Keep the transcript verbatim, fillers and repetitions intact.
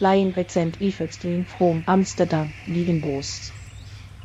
fly in Saint Yves Extreme from Amsterdam, living boss.